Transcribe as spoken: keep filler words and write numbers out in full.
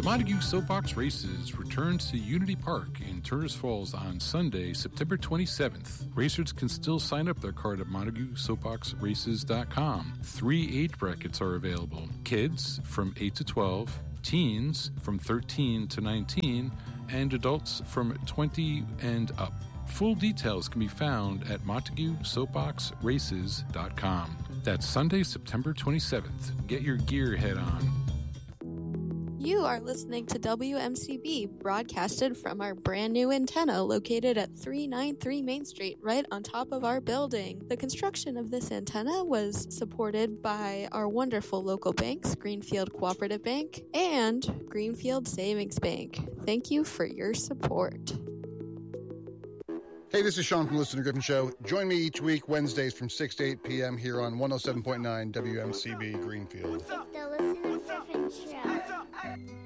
The Montague Soapbox Races return to Unity Park in Turners Falls on Sunday, September twenty-seventh. Racers can still sign up their card at montague soapbox races dot com. Three age brackets are available. Kids from eight to twelve, teens from thirteen to nineteen, and adults from twenty and up. Full details can be found at montague soapbox races dot com. That's Sunday, September twenty-seventh. Get your gear head on. You are listening to W M C B, broadcasted from our brand new antenna located at three ninety-three Main Street, right on top of our building. The construction of this antenna was supported by our wonderful local banks, Greenfield Cooperative Bank and Greenfield Savings Bank. Thank you for your support. Hey, this is Sean from Listen to Griffin Show. Join me each week, Wednesdays from six to eight p.m. here on one oh seven point nine W M C B Greenfield.